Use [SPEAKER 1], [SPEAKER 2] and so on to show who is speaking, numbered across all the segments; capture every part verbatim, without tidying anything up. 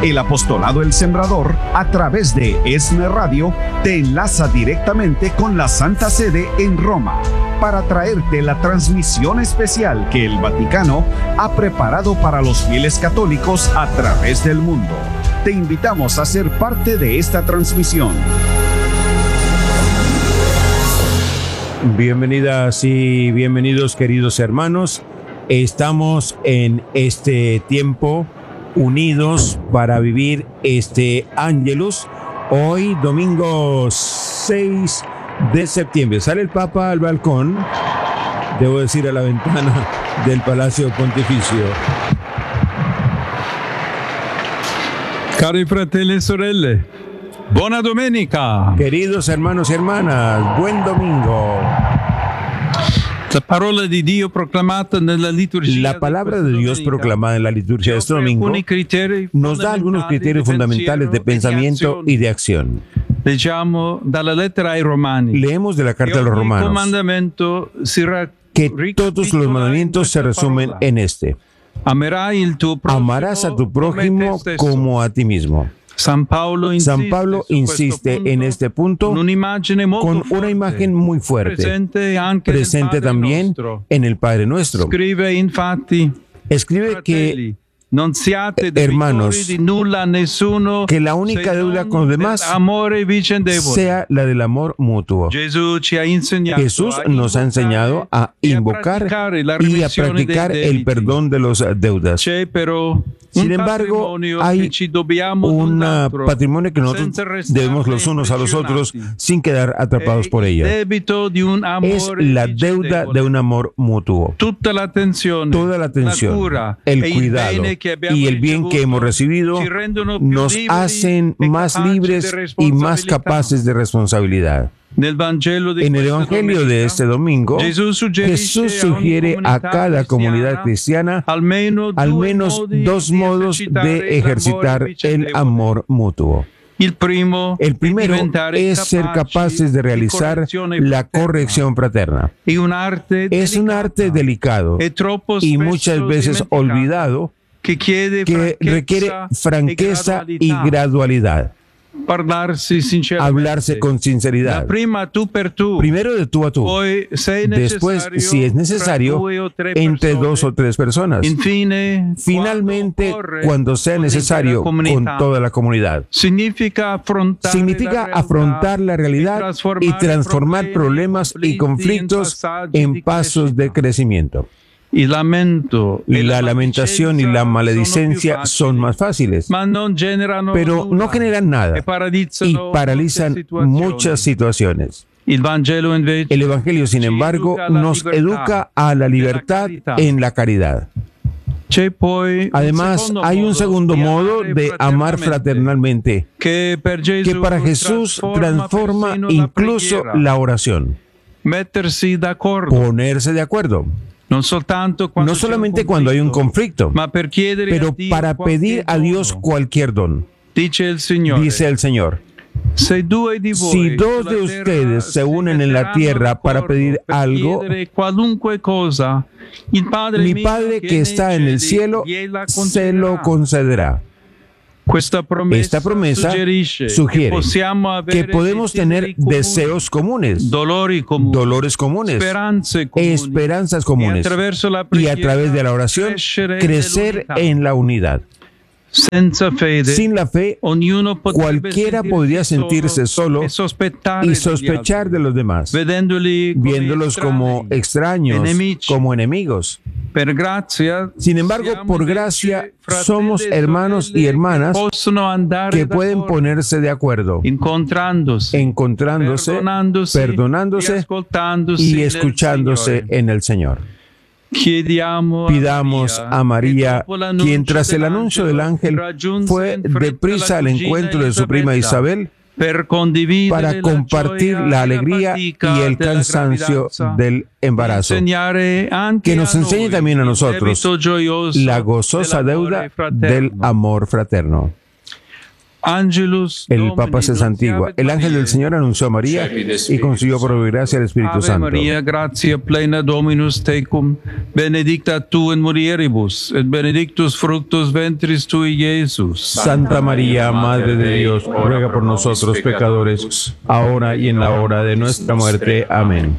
[SPEAKER 1] El Apostolado El Sembrador, a través de ESNE Radio, te enlaza directamente con la Santa Sede en Roma para traerte la transmisión especial que el Vaticano ha preparado para los fieles católicos a través del mundo. Te invitamos a ser parte de esta transmisión.
[SPEAKER 2] Bienvenidas y bienvenidos, queridos hermanos. Estamos en este tiempo unidos para vivir este Ángelus. Hoy, domingo seis de septiembre. Sale el Papa al balcón, debo decir, a la ventana del Palacio Pontificio.
[SPEAKER 3] Cari fratelli e sorelle, buona domenica.
[SPEAKER 2] Queridos hermanos y hermanas, buen domingo.
[SPEAKER 3] La palabra de Dios proclamada en la liturgia.
[SPEAKER 2] La palabra de Dios proclamada en la liturgia de este domingo nos da algunos criterios fundamentales de pensamiento y de acción. Leemos de la carta a los Romanos que todos los mandamientos se resumen en este: amarás a tu prójimo como a ti mismo.
[SPEAKER 3] San Pablo insiste,
[SPEAKER 2] San Pablo insiste en este punto con una imagen muy fuerte, presente, presente también nuestro. en el Padre Nuestro.
[SPEAKER 3] Escribe, infatti,
[SPEAKER 2] Escribe que, hermanos, que la única deuda con los demás sea la del amor mutuo. Jesús nos ha enseñado a invocar y a practicar el perdón de los deudas. Sin embargo, hay un patrimonio que nosotros debemos los unos a los otros sin quedar atrapados por ella. Es la deuda de un amor mutuo. Toda la atención, el cuidado y el bien que hemos recibido nos hacen más libres y más capaces de responsabilidad. En el Evangelio de este domingo, Jesús sugiere a cada comunidad cristiana al menos dos modos de ejercitar el amor mutuo. El primero es ser capaces de realizar la corrección fraterna. Es un arte delicado y muchas veces olvidado que requiere franqueza y gradualidad. Hablarse con sinceridad. Primero de tú a tú. Después, si es necesario, entre dos o tres personas. Finalmente, cuando sea necesario, con toda la comunidad. Significa afrontar la realidad y transformar problemas y conflictos en pasos de crecimiento. Y lamento, y la lamentación y la maledicencia son más fáciles, pero no generan nada y paralizan muchas situaciones. El Evangelio, sin embargo, nos educa a la libertad en la caridad. Además, hay un segundo modo de amar fraternalmente, que para Jesús transforma incluso la oración. Ponerse de acuerdo. No solamente cuando hay un conflicto, pero para pedir a Dios cualquier don. Dice el Señor: si dos de ustedes se unen en la tierra para pedir algo, mi Padre que está en el cielo se lo concederá. Esta promesa sugiere que podemos tener deseos comunes, dolores comunes, esperanzas comunes, y a través de la oración crecer en la unidad. Sin la fe, cualquiera podría sentirse solo y sospechar de los demás, viéndolos como extraños, como enemigos. Sin embargo, por gracia, somos hermanos y hermanas que pueden ponerse de acuerdo, encontrándose, perdonándose y escuchándose en el Señor. Pidamos a María, quien tras el anuncio del ángel fue deprisa al encuentro de su prima Isabel, para compartir la alegría y el cansancio del embarazo. Que nos enseñe también a nosotros la gozosa deuda del amor fraterno. El Papa se santigua. El ángel del Señor anunció a María y consiguió por gracia al Espíritu Santo.
[SPEAKER 3] Ave Maria, gratia plena Dominus tecum, benedicta tu in mulieribus, et benedictus fructus ventris tui, Iesus.
[SPEAKER 2] Santa María, Madre de Dios, ruega por nosotros pecadores, ahora y en la hora de nuestra muerte. Amén.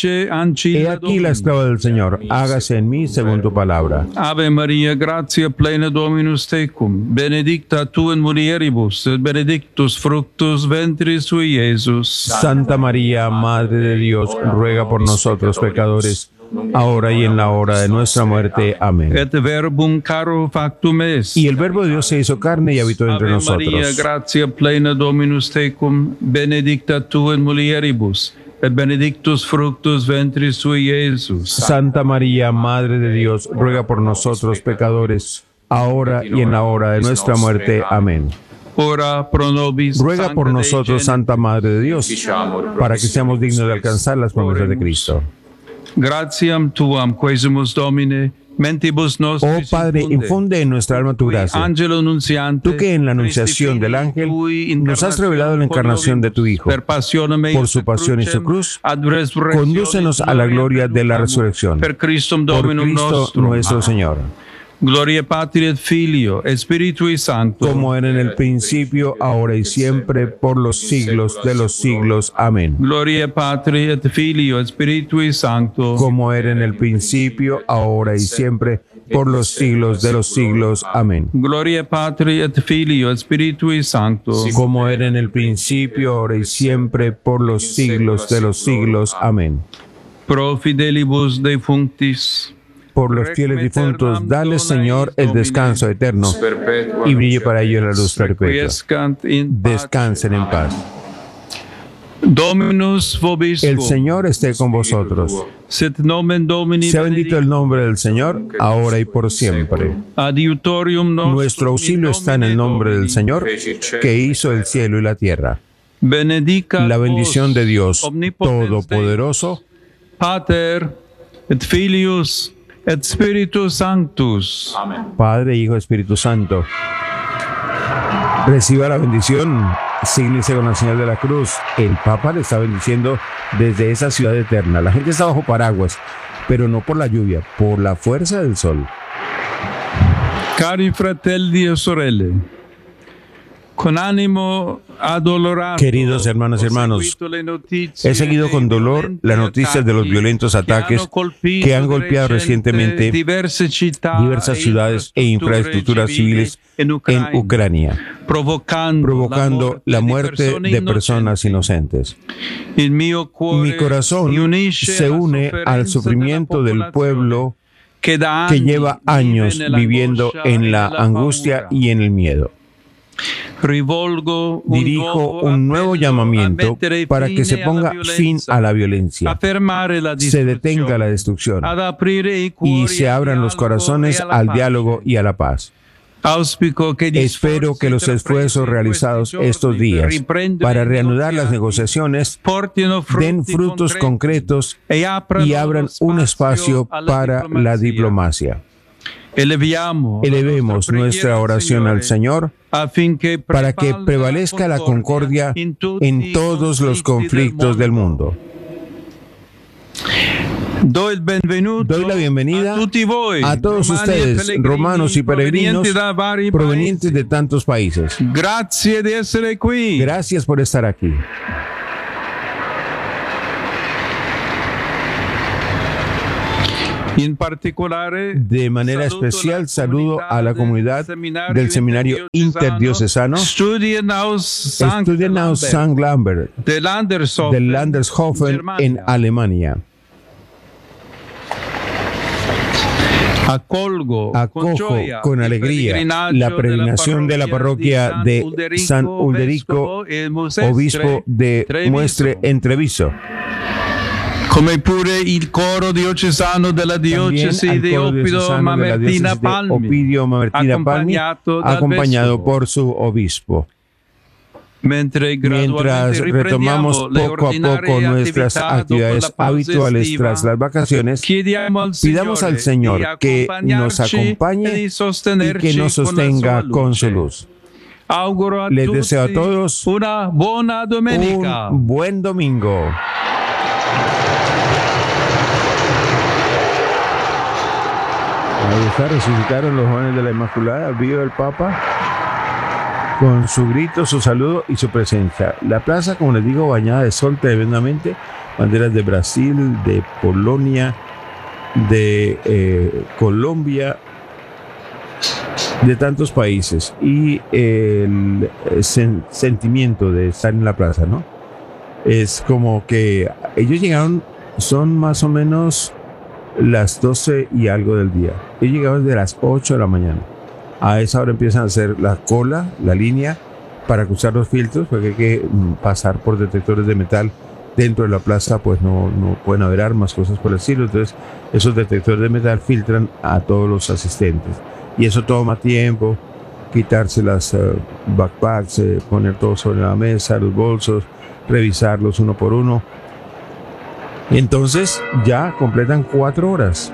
[SPEAKER 2] He aquí la esclava del Señor, hágase en mí según tu palabra.
[SPEAKER 3] Ave Maria, gratia plena Dominus tecum, benedicta tu in mulieribus, et benedictus fructus ventris tui, Iesus.
[SPEAKER 2] Santa María, Madre de Dios, ruega por nosotros pecadores, ahora y en la hora de nuestra muerte. Amén.
[SPEAKER 3] Et verbum caro factum est.
[SPEAKER 2] Y el Verbo de Dios se hizo carne y habitó entre
[SPEAKER 3] Ave
[SPEAKER 2] nosotros.
[SPEAKER 3] Maria, gratia plena Dominus tecum, benedicta tu in mulieribus, et benedictus fructus ventris tui, Iesus.
[SPEAKER 2] Santa María, Madre de Dios, ruega por nosotros pecadores, ahora y en la hora de nuestra muerte. Amén.
[SPEAKER 3] Ora pro nobis.
[SPEAKER 2] Ruega por nosotros, Santa Madre de Dios, para que seamos dignos de alcanzar las promesas de Cristo.
[SPEAKER 3] Gratiam tuam quesumus Domine, mentibus nostris.
[SPEAKER 2] Oh Padre, infunde en nuestra alma tu gracia. Tú que en la anunciación del ángel nos has revelado la encarnación de tu Hijo, por su pasión y su cruz, condúcenos a la gloria de la resurrección. Por Cristo nuestro Señor.
[SPEAKER 3] Gloria Patri et Filio, Spiritui Sancto.
[SPEAKER 2] Como era en el principio, ahora y siempre, por los siglos de los siglos. Amén.
[SPEAKER 3] Gloria Patri et Filio, Spiritui Sancto.
[SPEAKER 2] Como era en el principio, ahora y siempre, por los siglos de los siglos. Amén.
[SPEAKER 3] Gloria Patri et Filio, Spiritui Sancto.
[SPEAKER 2] Como era en el principio, ahora y siempre, por los siglos de los siglos. Amén.
[SPEAKER 3] Pro fidelibus defunctis.
[SPEAKER 2] Por los fieles difuntos, dale, Señor, el descanso eterno y brille para ellos la luz perpetua. Descansen en paz. El Señor esté con vosotros. Sea bendito el nombre del Señor, ahora y por siempre. Nuestro auxilio está en el nombre del Señor, que hizo el cielo y la tierra. La bendición de Dios Todopoderoso,
[SPEAKER 3] Pater et Filius et Spiritus Sanctus.
[SPEAKER 2] Amén. Padre, Hijo, Espíritu Santo. Reciba la bendición. Sígnese con la señal de la cruz. El Papa le está bendiciendo desde esa ciudad eterna. La gente está bajo paraguas, pero no por la lluvia, por la fuerza del sol.
[SPEAKER 3] Cari fratelli e sorelle, con ánimo adolorado.
[SPEAKER 2] Queridos hermanos y hermanos, he seguido con dolor las noticias de los violentos ataques que han golpeado recientemente diversas ciudades e infraestructuras civiles en Ucrania, provocando la muerte de personas inocentes. Mi corazón se une al sufrimiento del pueblo que lleva años viviendo en la angustia y en el miedo. Dirijo un nuevo llamamiento para que se ponga fin a la violencia, se detenga la destrucción y se abran los corazones al diálogo y a la paz. Espero que los esfuerzos realizados estos días para reanudar las negociaciones den frutos concretos y abran un espacio para la diplomacia. Elevemos nuestra oración al Señor para que prevalezca la concordia en todos los conflictos del mundo. Doy la bienvenida a todos ustedes, romanos y peregrinos provenientes de tantos países. Gracias por estar aquí. De manera especial, saludo a la comunidad del Seminario Interdiocesano Studienhaus Sankt Lambert de Landershofen en Alemania. Acojo con alegría la peregrinación de la parroquia de San Ulderico, obispo de Muestre en Treviso.
[SPEAKER 3] Come pure il coro diocesano della diocesi di Oppido Mamertina Palmi,
[SPEAKER 2] acompañado, acompañado por su obispo. Mientras retomamos poco a poco nuestras actividades habituales tras las vacaciones, pidamos al Señor que nos acompañe y que nos sostenga con su luz.
[SPEAKER 3] Auguro a
[SPEAKER 2] Les
[SPEAKER 3] tutti
[SPEAKER 2] deseo a todos
[SPEAKER 3] una buona domenica.
[SPEAKER 2] Un buen domingo. Ahí está, resucitaron los jóvenes de la Inmaculada, viva el Papa, con su grito, su saludo y su presencia. La plaza, como les digo, bañada de sol tremendamente, banderas de Brasil, de Polonia, de eh, Colombia, de tantos países, y el sen- sentimiento de estar en la plaza, ¿no? Es como que ellos llegaron, son más o menos las doce y algo del día. Ellos llegaron desde las ocho de la mañana. A esa hora empiezan a hacer la cola, la línea, para cruzar los filtros, porque hay que pasar por detectores de metal. Dentro de la plaza pues no, no pueden haber armas, cosas por el estilo. Entonces esos detectores de metal filtran a todos los asistentes. Y eso toma tiempo, quitarse las uh, backpacks, eh, poner todo sobre la mesa, los bolsos, revisarlos uno por uno. Y entonces ya completan cuatro horas,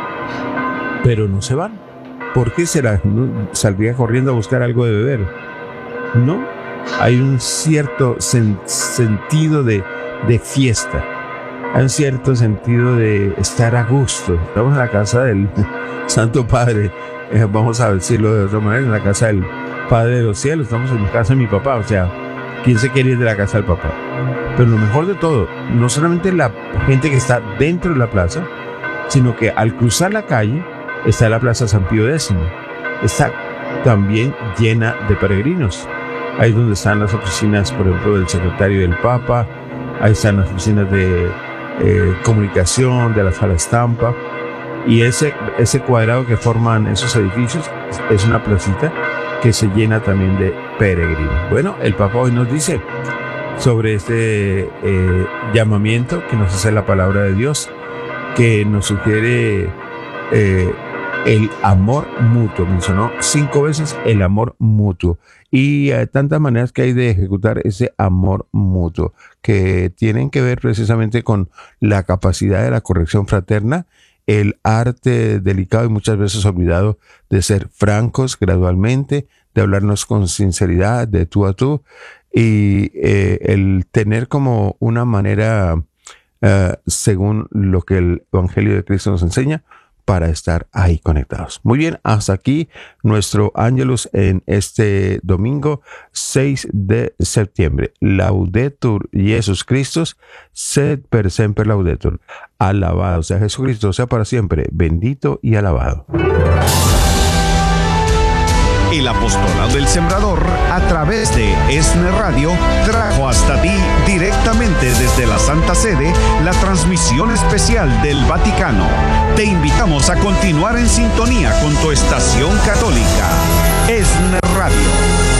[SPEAKER 2] pero no se van. ¿Por qué será? ¿No? ¿Saldría corriendo a buscar algo de beber? No, hay un cierto sen- sentido de, de fiesta, hay un cierto sentido de estar a gusto. Estamos en la casa del Santo Padre, eh, vamos a decirlo de otra manera, en la casa del Padre de los cielos. Estamos en la casa de mi papá, o sea, ¿quién se quiere ir de la casa del papá? Pero lo mejor de todo, no solamente la gente que está dentro de la plaza, sino que al cruzar la calle está la Plaza San Pío X. Está también llena de peregrinos. Ahí es donde están las oficinas, por ejemplo, del secretario del Papa. Ahí están las oficinas de eh, comunicación, de la sala estampa. Y ese, ese cuadrado que forman esos edificios es una placita que se llena también de peregrinos. Bueno, el Papa hoy nos dice sobre este eh, llamamiento que nos hace la palabra de Dios, que nos sugiere eh, el amor mutuo. Mencionó cinco veces el amor mutuo, y hay tantas maneras que hay de ejecutar ese amor mutuo, que tienen que ver precisamente con la capacidad de la corrección fraterna, el arte delicado y muchas veces olvidado de ser francos gradualmente, de hablarnos con sinceridad, de tú a tú, y eh, el tener como una manera, uh, según lo que el Evangelio de Cristo nos enseña, para estar ahí conectados. Muy bien, hasta aquí nuestro Ángelus en este domingo seis de septiembre. Laudetur Jesus Christus, sed per semper laudetur. Alabado sea Jesucristo, sea para siempre bendito y alabado.
[SPEAKER 1] El apostolado del Sembrador, a través de ESNE Radio, trajo hasta ti directamente desde la Santa Sede la transmisión especial del Vaticano. Te invitamos a continuar en sintonía con tu estación católica.